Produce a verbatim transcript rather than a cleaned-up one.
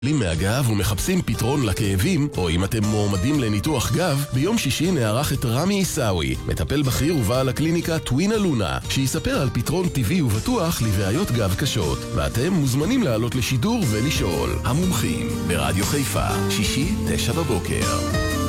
מהגב ומחפשים פתרון לכאבים, או אם אתם מועמדים לניתוח גב, ביום שישי נערך את רמי איסאווי, מטפל בכיר ובעל הקליניקה טווינה לונה, שיספר על פתרון טבעי ובטוח לבעיות גב קשות. ואתם מוזמנים לעלות לשידור ולשאול. המומחים ברדיו חיפה, שישי, תשע בבוקר.